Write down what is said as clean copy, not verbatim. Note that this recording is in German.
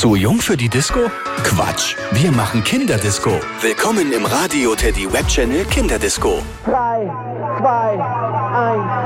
Zu jung für die Disco? Quatsch, wir machen Kinderdisco. Willkommen im Radio Teddy Web Channel Kinderdisco. 3, 2, 1.